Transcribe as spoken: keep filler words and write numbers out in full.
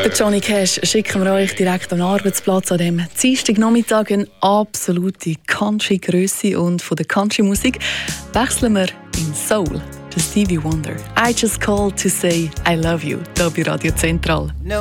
Johnny Cash schicken wir euch direkt an den Arbeitsplatz an dem Dienstagnachmittag. Eine absolute Country-Grösse, und von der Country-Musik wechseln wir in Soul. Der Stevie Wonder. I just called to say I love you. Hier bei Radio Zentral.